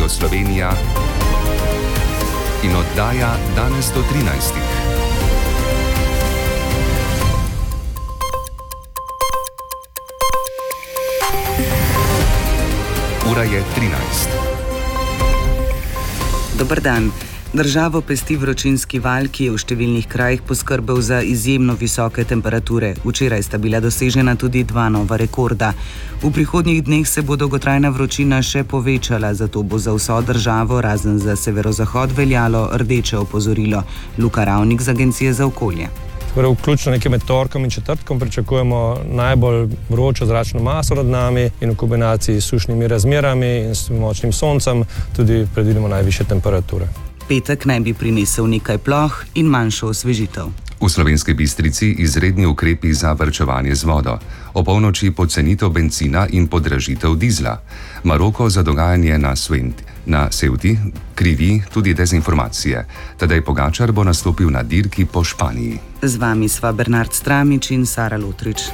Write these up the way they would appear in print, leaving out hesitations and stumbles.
Radio Slovenija in oddaja Danes do 13. Ura je 13. Dober dan. Državo pesti vročinski val, ki je v številnih krajih poskrbel za izjemno visoke temperature. Včeraj sta bila dosežena tudi dva nova rekorda. V prihodnjih dneh se bo dolgotrajna vročina še povečala, zato bo za vso državo, razen za severozahod, veljalo rdeče opozorilo. Luka Ravnik z Agencije za okolje. Vključno nekje med torkom in četrtkom pričakujemo najbolj vročo zračno maso nad nami in v kombinaciji s sušnimi razmerami in s močnim soncem tudi predvidimo najvišje temperature. Petek naj bi prinesel nekaj ploh in manjšo osvežitev. V Slovenski Bistrici izredni ukrepi za varčevanje z vodo. O polnoči pocenitev bencina in podražitev dizla. Maroko za dogajanje na Ceuti krivi tudi dezinformacije. Tadej Pogačar bo nastopil na dirki po Španiji. Z vami sva Bernard Stramič in Sara Lotrič.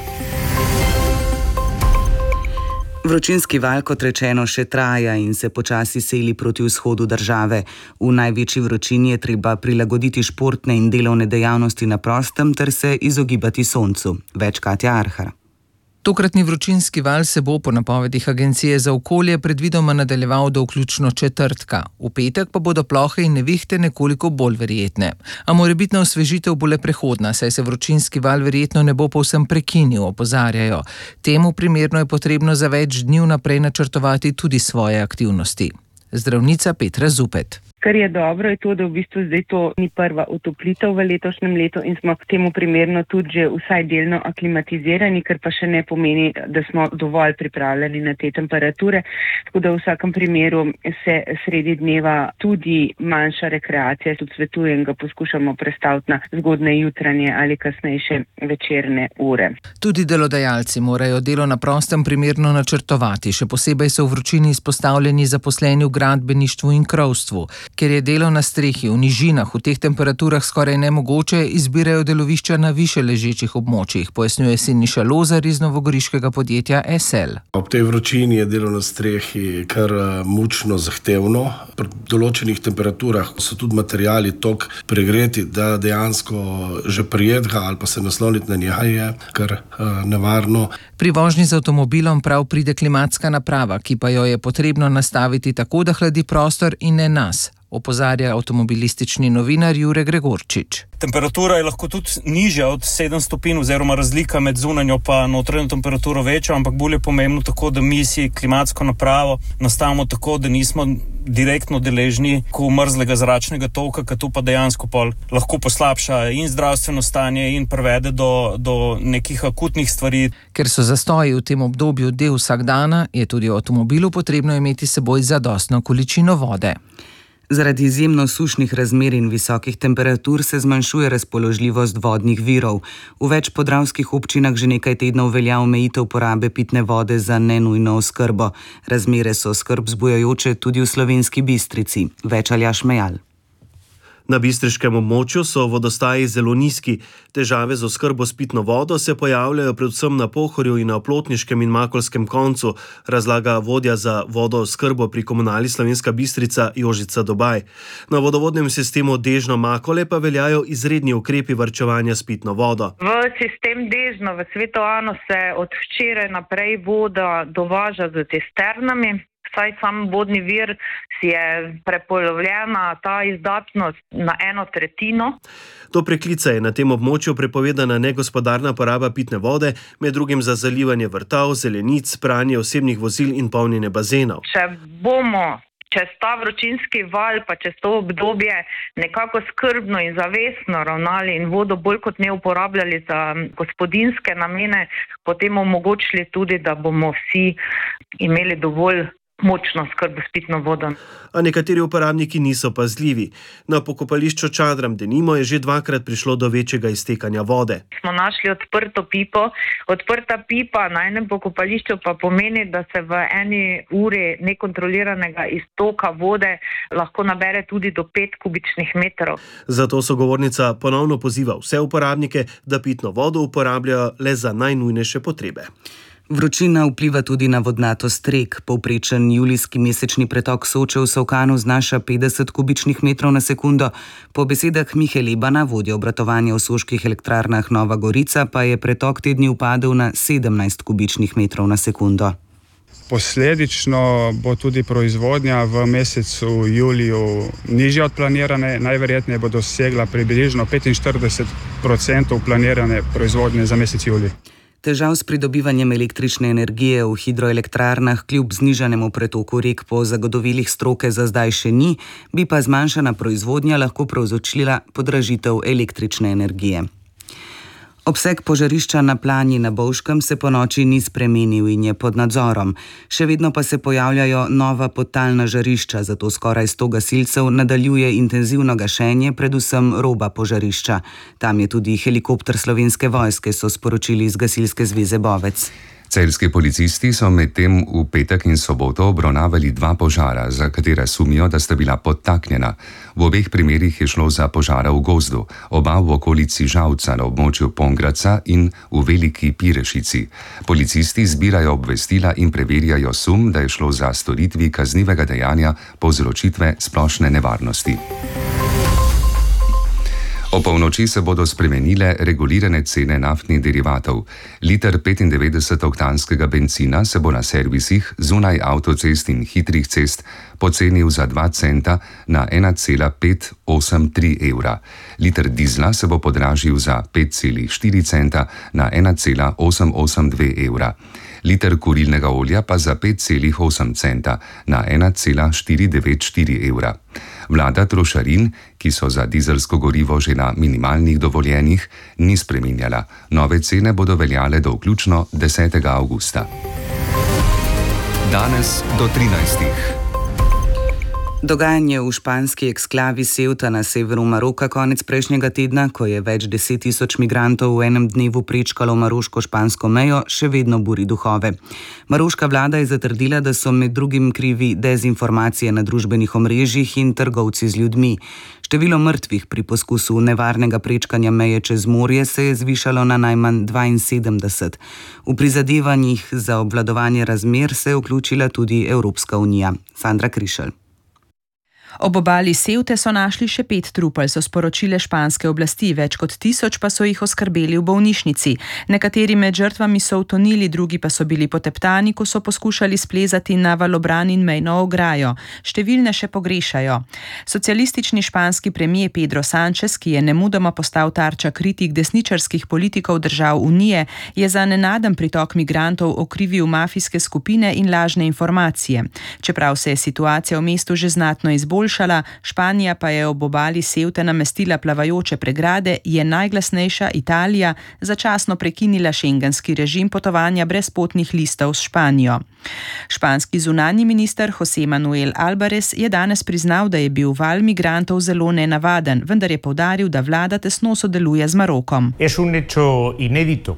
Vročinski val, kot rečeno, še traja in se počasi seli proti vzhodu države. V največji vročini je treba prilagoditi športne in delovne dejavnosti na prostem ter se izogibati soncu. Več Katja Arhar. Tokratni vročinski val se bo po napovedih Agencije za okolje predvidoma nadaljeval do vključno četrtka. V petek pa bodo plohe in nevihte nekoliko bolj verjetne. A morebitna osvežitev bo le prehodna, saj se vročinski val verjetno ne bo povsem prekinil, opozarjajo. Temu primerno je potrebno za več dni vnaprej načrtovati tudi svoje aktivnosti. Zdravnica Petra Zupet. Kar je dobro, je to, da v bistvu zdaj to ni prva otoplitev v letošnjem letu in smo temu primerno tudi že vsaj delno aklimatizirani, kar pa še ne pomeni, da smo dovolj pripravljeni na te temperature. Tako da v vsakem primeru se sredi dneva tudi manjša rekreacija tudi svetuje in ga poskušamo prestaviti na zgodne jutranje ali kasnejše večerne ure. Tudi delodajalci morajo delo na prostem primerno načrtovati, še posebej so v vročini izpostavljeni zaposleni v gradbeništvu in krovstvu. Ker je delo na strehi v nižinah v teh temperaturah skoraj nemogoče, izbirajo delovišča na više ležečih območjih, pojasnjuje Siniša Lozar iz novogoriškega podjetja SL. Ob tej vročini je delo na strehi kar mučno zahtevno. Pri določenih temperaturah so tudi materiali toliko pregreti, da dejansko že prijedga ali pa se nasloniti na njega je kar nevarno. Pri vožnji z avtomobilom prav pride klimatska naprava, ki pa jo je potrebno nastaviti tako, da hladi prostor in ne nas, opozarja avtomobilistični novinar Jure Gregorčič. Temperatura je lahko tudi nižja od 7 stopinj oziroma razlika med zunanjo pa notranjo temperaturo večja, ampak bolj je pomembno tako, da mi si klimatsko napravo nastavimo tako, da nismo direktno deležni mrzlega zračnega toka, ki to pa dejansko lahko poslabša in zdravstveno stanje in privede do nekih akutnih stvari. Ker so zastoji v tem obdobju del vsakdana, je tudi v avtomobilu potrebno imeti s seboj zadostno količino vode. Zaradi izjemno sušnih razmer in visokih temperatur se zmanjšuje razpoložljivost vodnih virov. V več podravskih občinah že nekaj tednov velja omejitev porabe pitne vode za nenujno oskrbo. Razmere so skrb vzbujajoče tudi v Slovenski Bistrici. Več Aljaž Mejal. Na bistriškem območju so vodostaji zelo nizki. Težave z oskrbo s pitno vodo se pojavljajo predvsem na Pohorju in na Oplotniškem in Makolskem koncu, razlaga vodja za vodooskrbo pri Komunali Slovenska Bistrica Jožica Dobaj. Na vodovodnem sistemu Dežno-Makole pa veljajo izredni ukrepi varčevanja s pitno vodo. V sistem Dežno v Sveto Ano se od včeraj naprej voda dovaža z cisternami. Saj sam vodni vir si je prepolovljena ta izdatnost na 1/3. Do preklica je na tem območju prepovedana negospodarna poraba pitne vode, med drugim za zalivanje vrtov, zelenic, pranje osebnih vozil in polnjenje bazenov. Če bomo čez ta vročinski val pa čez to obdobje nekako skrbno in zavestno ravnali in vodo bolj kot ne uporabljali za gospodinjske namene, potem omogočili tudi, da bomo vsi imeli dovolj močno skrbo s pitno vodo. A nekateri uporabniki niso pazljivi. Na pokopališču Čadram denimo je že dvakrat prišlo do večjega iztekanja vode. Smo našli odprto pipo. Odprta pipa na enem pokopališču pa pomeni, da se v eni uri nekontroliranega iztoka vode lahko nabere tudi do 5 kubičnih metrov. Zato sogovornica ponovno poziva vse uporabnike, da pitno vodo uporabljajo le za najnujnejše potrebe. Vročina vpliva tudi na vodnatost rek. Povprečen julijski mesečni pretok Soče v Solkanu znaša 50 kubičnih metrov na sekundo. Po besedah Mihe Lebana, vodja obratovanja v soških elektrarnah Nova Gorica, pa je pretok te dni upadel na 17 kubičnih metrov na sekundo. Posledično bo tudi proizvodnja v mesecu juliju nižja od planirane. Najverjetneje bo dosegla približno 45% planirane proizvodnje za mesec julij. Težav s pridobivanjem električne energije v hidroelektrarnah kljub znižanemu pretoku rek po zagotovilih stroke za zdaj še ni, bi pa zmanjšana proizvodnja lahko povzročila podražitev električne energije. Obseg požarišča na Planji na Bovškem se ponoči ni spremenil in je pod nadzorom. Še vedno pa se pojavljajo nova podtalna žarišča, zato skoraj 100 gasilcev nadaljuje intenzivno gašenje, predvsem roba požarišča. Tam je tudi helikopter Slovenske vojske, so sporočili iz Gasilske zveze Bovec. Celjski policisti so medtem v petek in soboto obravnavali 2 požara, za katera sumijo, da sta bila podtaknjena. V obeh primerih je šlo za požara v gozdu, oba v okolici Žalca na območju Pongradca in v Veliki Pirešici. Policisti zbirajo obvestila in preverjajo sum, da je šlo za storitvi kaznivega dejanja povzročitve splošne nevarnosti. O polnoči se bodo spremenile regulirane cene naftnih derivatov. Liter 95-oktanskega bencina se bo na servisih zunaj avtocest in hitrih cest pocenil za 2 centa na 1,583 evra. Liter dizla se bo podražil za 5,4 centa na 1,882 evra. Liter kurilnega olja pa za 5,8 centa na 1,494 evra. Vlada trošarin, ki so za dizelsko gorivo že na minimalnih dovoljenjih, ni spreminjala. Nove cene bodo veljale do vključno 10. avgusta. Danes do 13. Dogajanje v španski eksklavi Ceuta na severu Maroka konec prejšnjega tedna, ko je več 10 tisoč migrantov v enem dnevu prečkalo maroško-špansko mejo, še vedno buri duhove. Maroška vlada je zatrdila, da so med drugim krivi dezinformacije na družbenih omrežjih in trgovci z ljudmi. Število mrtvih pri poskusu nevarnega prečkanja meje čez morje se je zvišalo na najmanj 72. V prizadevanjih za obvladovanje razmer se je vključila tudi Evropska unija. Sandra Krišelj. Ob obali Ceute so našli še 5 trupel, so sporočile španske oblasti, več kot 1000 pa so jih oskrbeli v bolnišnici. Nekateri med žrtvami so utonili, drugi pa so bili poteptani, ko so poskušali splezati na valobran in mejno ograjo. Številne še pogrešajo. Socialistični španski premier Pedro Sánchez, ki je nemudoma postal tarča kritik desničarskih politikov držav Unije, je za nenaden pritok migrantov okrivil mafijske skupine in lažne informacije. Čeprav se je situacija v mestu že znatno izboljšala, Španija pa je ob obali Ceute namestila plavajoče pregrade, je najglasnejša Italija začasno prekinila šengenski režim potovanja brez potnih listov s Španijo. Španski zunanji minister José Manuel Álvarez je danes priznal, da je bil val migrantov zelo nenavaden, vendar je poudaril, da vlada tesno sodeluje z Marokom. Es un hecho inédito.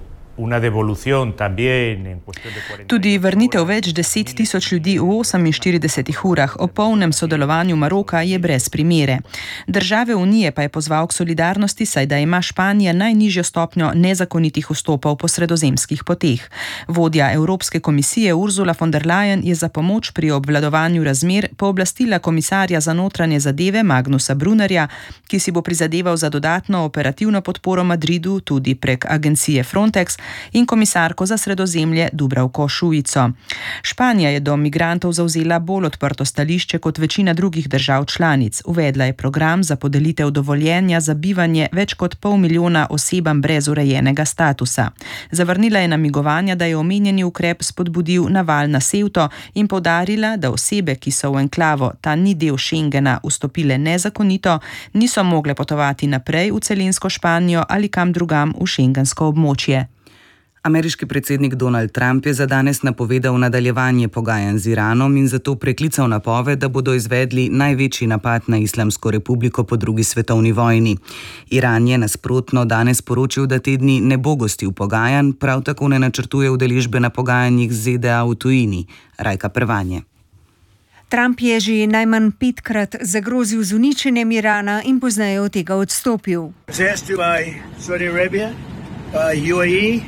Tudi vrnitev več 10 tisoč ljudi v 48 urah o polnem sodelovanju Maroka je brez primere. Države Unije pa je pozval k solidarnosti, saj da ima Španija najnižjo stopnjo nezakonitih vstopov po sredozemskih poteh. Vodja Evropske komisije Ursula von der Leyen je za pomoč pri obvladovanju razmer pooblastila komisarja za notranje zadeve Magnusa Brunnerja, ki si bo prizadeval za dodatno operativno podporo Madridu tudi prek agencije Frontex, in komisarko za sredozemlje Dubravko Šuico. Španija je do migrantov zavzela bolj odprto stališče kot večina drugih držav članic. Uvedla je program za podelitev dovoljenja za bivanje več kot 500 000 osebam brez urejenega statusa. Zavrnila je namigovanja, da je omenjeni ukrep spodbudil naval na Ceuto in poudarila, da osebe, ki so v enklavo, ta ni del Schengena, vstopile nezakonito, niso mogle potovati naprej v celinsko Španijo ali kam drugam v šengensko območje. Ameriški predsednik Donald Trump je za danes napovedal nadaljevanje pogajanj z Iranom in zato preklical napoved, da bodo izvedli največji napad na Islamsko republiko po drugi svetovni vojni. Iran je nasprotno danes poročil, da te dni ne bo gostil pogajanj, prav tako ne načrtuje udeležbe na pogajanjih z ZDA v tujini. Rajka Prevanje. Trump je že najmanj 5-krat zagrozil z uničenjem Irana in pozneje od tega odstopil.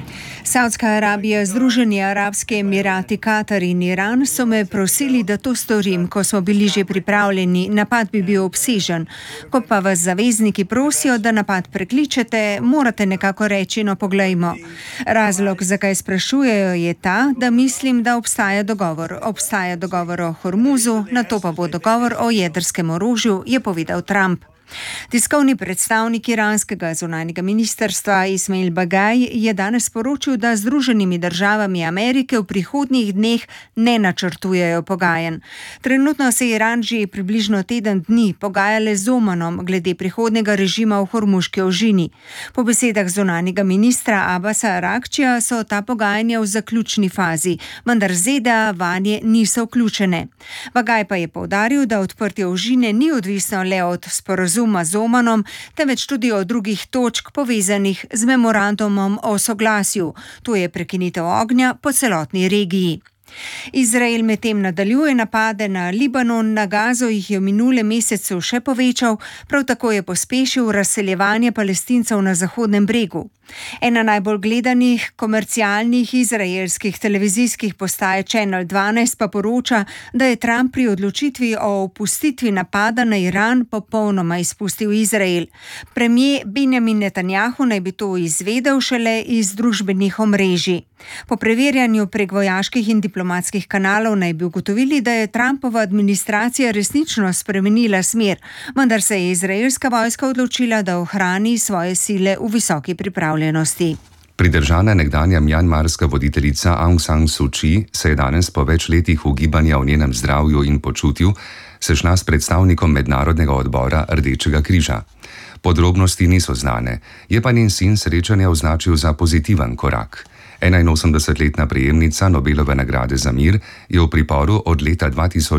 Saudska Arabija, Združeni arabski emirati, Katar in Iran so me prosili, da to storim, ko smo bili že pripravljeni. Napad bi bil obsežen. Ko pa vas zavezniki prosijo, da napad prekličete, morate nekako reči, no poglejmo. Razlog, zakaj sprašujejo, je ta, da mislim, da obstaja dogovor. Obstaja dogovor o Hormuzu, nato pa bo dogovor o jedrskem orožju, je povedal Trump. Tiskovni predstavnik iranskega zunanjega ministrstva Ismail Bagaj je danes sporočil, da Združenimi državami Amerike v prihodnjih dneh ne načrtujejo pogajanj. Trenutno se Iran že približno teden dni pogajale z Omanom glede prihodnjega režima v Hormuški ožini. Po besedah zunanjega ministra Abasa Arakčija so ta pogajanja v zaključni fazi, vendar ZDA vanje niso vključene. Bagaj pa je poudaril, da odprtje ožine ni odvisno le od sporazuma z Omanom, temveč tudi od drugih točk povezanih z memorandumom o soglasju. To je prekinitev ognja po celotni regiji. Izrael medtem nadaljuje napade na Libanon, na Gazo jih je v minulem mesecu še povečal, prav tako je pospešil razseljevanje Palestincev na Zahodnem bregu. Ena najbolj gledanih komercialnih izraelskih televizijskih postaj Channel 12 pa poroča, da je Trump pri odločitvi o opustitvi napada na Iran popolnoma izpustil Izrael. Premier Benjamin Netanjahu naj bi to izvedel šele iz družbenih omrežij. Po preverjanju prek vojaških in diplomatskih kanalov naj bi ugotovili, da je Trumpova administracija resnično spremenila smer, vendar se je izraelska vojska odločila, da ohrani svoje sile v visoki pripravljenosti. Pridržana nekdanja mjanmarska voditeljica Aung San Suu Kyi se je danes po več letih ugibanja o njenem zdravju in počutju sešla s predstavnikom Mednarodnega odbora Rdečega križa. Podrobnosti niso znane, je pa njen sin srečanje označil za pozitiven korak. 81-letna prejemnica Nobelove nagrade za mir je v priporu od leta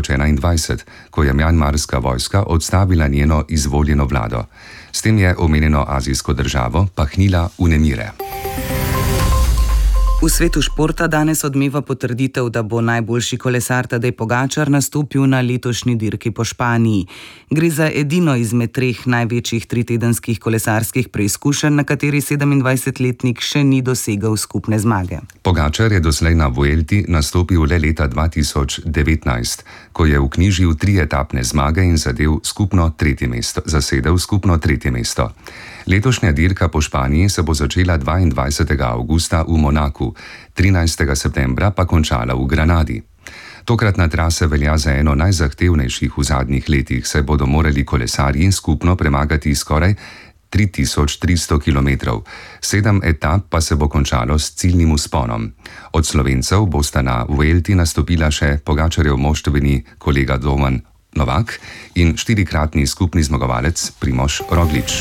2021, ko je mjanmarska vojska odstavila njeno izvoljeno vlado. S tem je omenjeno azijsko državo pahnila v nemire. V svetu športa danes odmeva potrditev, da bo najboljši kolesar Tadej Pogačar nastopil na letošnji dirki po Španiji. Gre za edino izmed 3 največjih 3-tedenskih kolesarskih preizkušenj, na kateri 27-letnik še ni dosegel skupne zmage. Pogačar je doslej na Vuelti nastopil le leta 2019, ko je vknjižil 3 etapne zmage in zasedel skupno 3. mesto. Letošnja dirka po Španiji se bo začela 22. avgusta v Monaku, 13. septembra pa končala v Granadi. Tokratna trasa velja za eno najzahtevnejših v zadnjih letih, saj bodo morali kolesarji skupno premagati skoraj 3300 km. 7 etap pa se bo končalo s ciljnim vzponom. Od Slovencev bosta na Vuelti nastopila še Pogačarjev moštveni kolega Domen Novak in 4-kratni skupni zmagovalec Primož Roglič.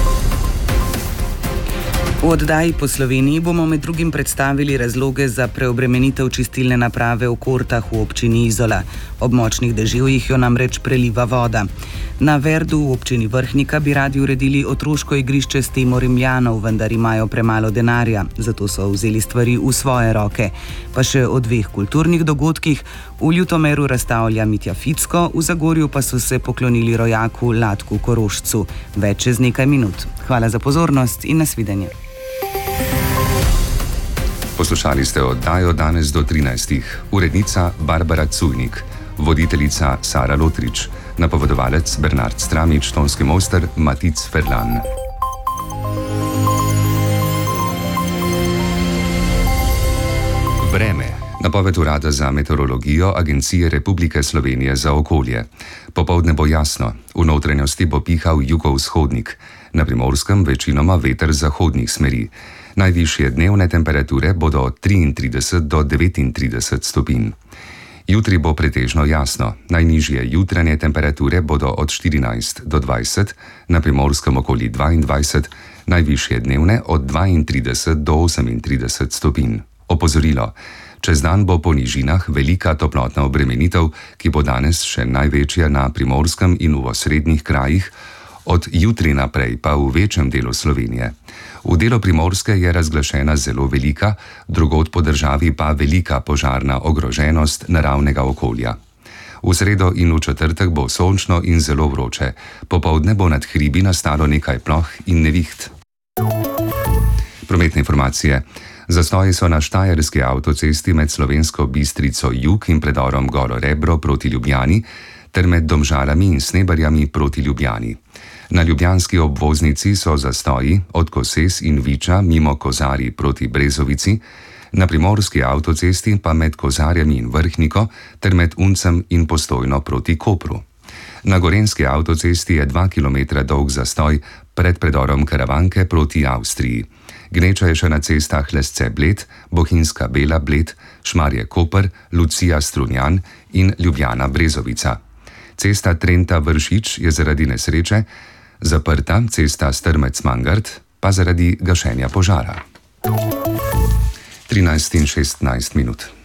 V oddaji po Sloveniji bomo med drugim predstavili razloge za preobremenitev čistilne naprave v Kortah v občini Izola. Ob močnih deževjih jo namreč preliva voda. Na Verdu v občini Vrhnika bi radi uredili otroško igrišče s temo Rimljanov, vendar imajo premalo denarja, zato so vzeli stvari v svoje roke. Pa še o 2 kulturnih dogodkih. V Ljutomeru razstavlja Mitja Ficko, v Zagorju pa so se poklonili rojaku Latku Korošcu. Več čez nekaj minut. Hvala za pozornost in nasvidenje. Poslušali ste oddajo danes do 13. Urednica Barbara Cujnik, voditeljica Sara Lotrič, napovedovalec Bernard Stramič, tonski mojster Matic Ferlan. Vreme. Napoved Urada za meteorologijo Agencije Republike Slovenije za okolje. Popoldne bo jasno, v notranjosti bo pihal jugovzhodnik, na Primorskem večinoma veter zahodnih smeri. Najvišje dnevne temperature bodo od 33 do 39 stopinj. Jutri bo pretežno jasno, najnižje jutranje temperature bodo od 14 do 20, na Primorskem okoli 22, najvišje dnevne od 32 do 38 stopinj. Opozorilo. Čez dan bo po nižinah velika toplotna obremenitev, ki bo danes še največja na Primorskem in v osrednjih krajih, od jutri naprej pa v večjem delu Slovenije. V delu Primorske je razglašena zelo velika, drugod po državi pa velika požarna ogroženost naravnega okolja. V sredo in v četrtek bo sončno in zelo vroče, popoldne bo nad hribi nastalo nekaj ploh in neviht. Prometne informacije. Zastoji so na štajerski avtocesti med Slovensko Bistrico jug in predorom Golo Rebro proti Ljubljani ter med Domžalami in Sneberjami proti Ljubljani. Na ljubljanski obvoznici so zastoji od Koses in Viča mimo Kozarij proti Brezovici, na primorski avtocesti pa med Kozarjami in Vrhniko ter med Uncem in Postojno proti Kopru. Na gorenski avtocesti je 2 km dolg zastoj pred predorom Karavanke proti Avstriji. Gneča je še na cestah Lesce-Bled, Bohinjska-Bela-Bled, Šmarje-Koper, Lucija-Strunjan in Ljubljana-Brezovica. Cesta Trenta-Vršič je zaradi nesreče zaprta, cesta Strmec-Mangart pa zaradi gašenja požara. 13:16.